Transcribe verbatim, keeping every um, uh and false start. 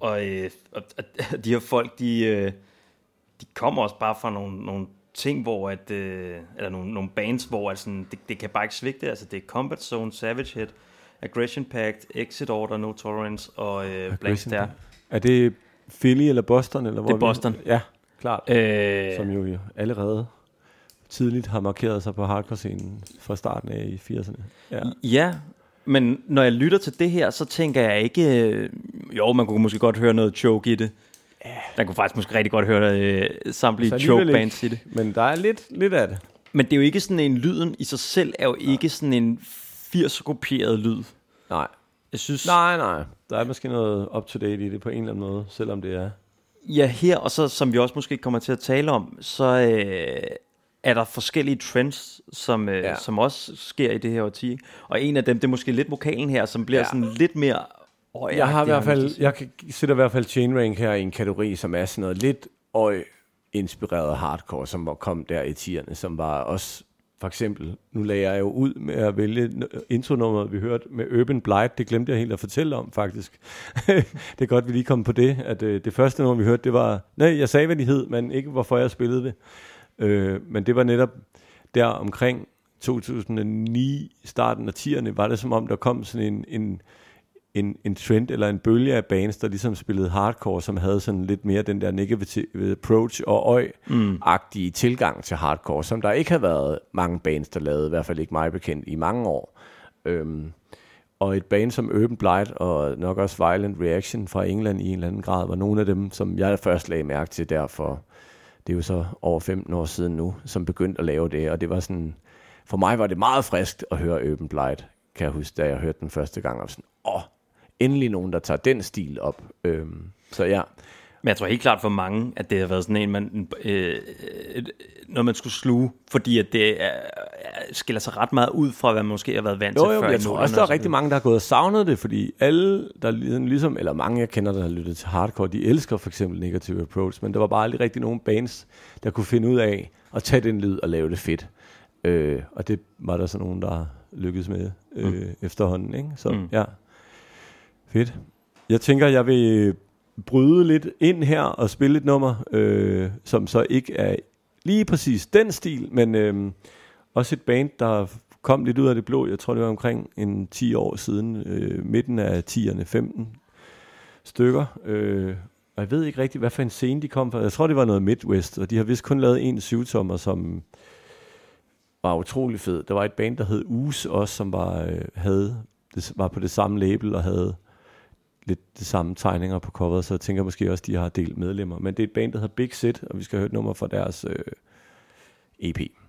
og, øh, og, og de her folk, de, øh, de kommer også bare fra nogle, nogle ting, hvor at, øh, eller nogle, nogle bands, hvor altså, det, det kan bare ikke svigte. Altså det er Combat Zone, Savage Head, Aggression Pact, Exit Order, No Tolerance og øh, Blank Stare. Er det Philly eller Boston? Eller hvor det er Boston. Vi... Ja, klart. Øh... Som jo allerede tidligt har markeret sig på hardcore-scenen fra starten af i firserne. Ja. ja, men når jeg lytter til det her, så tænker jeg ikke... Øh, jo, man kunne måske godt høre noget choke i det. Yeah. Man kunne faktisk måske rigtig godt høre øh, samtlige choke bands i det. Men der er lidt, lidt af det. Men det er jo ikke sådan en... Lyden i sig selv er jo nej. Ikke sådan en firs-grupperet lyd. Nej. Jeg synes... Nej, nej. Der er måske noget up-to-date i det på en eller anden måde, selvom det er... Ja, her, og så som vi også måske kommer til at tale om, så øh, er der forskellige trends, som, øh, ja. Som også sker i det her årti. Og en af dem, det er måske lidt vokalen her, som bliver ja. Sådan lidt mere... Øj, jeg har i hvert fald, jeg kan, sætter i hvert fald Chain Rank her i en kategori, som er sådan noget lidt øj-inspireret hardcore, som var kom der i tierne, som var også... For eksempel, nu lagde jeg jo ud med at vælge intronummeret, vi hørte med Urban Blight. Det glemte jeg helt at fortælle om, faktisk. Det er godt, vi lige kom på det. At øh, det første nummer, vi hørte, det var... Nej, jeg sagde, hvad de hed, men ikke, hvorfor jeg spillede det. Øh, men det var netop der omkring to tusind og ni, starten af tierne, var det som om, der kom sådan en... en En, en trend eller en bølge af bands, der ligesom spillede hardcore, som havde sådan lidt mere den der negative approach og øj-agtige mm. tilgang til hardcore, som der ikke har været mange bands, der lavede, i hvert fald ikke mig bekendt, i mange år. Øhm, og et band som Urban Blight og nok også Violent Reaction fra England i en eller anden grad, var nogle af dem, som jeg først lagde mærke til derfor. Det er jo så over femten år siden nu, som begyndte at lave det, og det var sådan, for mig var det meget friskt at høre Urban Blight, kan jeg huske, da jeg hørte den første gang, og sådan, åh, endelig nogen, der tager den stil op. Øhm, så ja. Men jeg tror helt klart for mange, at det har været sådan en, man, øh, noget man skulle sluge, fordi at det er, skiller sig ret meget ud fra, hvad man måske har været vant jo, til jo, før. Jeg tror også, der er rigtig mange, der har gået og savnet det, fordi alle, der ligesom, eller mange jeg kender, der har lyttet til hardcore, de elsker for eksempel Negative Approach, men der var bare aldrig rigtig nogen bands, der kunne finde ud af at tage den lyd og lave det fedt. Øh, og det var der så nogen, der lykkedes med øh, mm. efterhånden, ikke? Så mm. ja. Fedt. Jeg tænker, jeg vil bryde lidt ind her og spille et nummer, øh, som så ikke er lige præcis den stil, men øh, også et band, der kom lidt ud af det blå. Jeg tror, det var omkring en ti år siden, øh, midten af tierne, femten stykker. Øh, og jeg ved ikke rigtig, hvad for en scene de kom fra. Jeg tror, det var noget Midwest, og de har vist kun lavet en syvtommer, som var utrolig fed. Der var et band, der hed Us også, som var, øh, havde, det var på det samme label og havde lidt de samme tegninger på coveret, så jeg tænker måske også, de har delt medlemmer. Men det er et band, der hedder Big Sit, og vi skal høre et nummer fra deres øh, E P.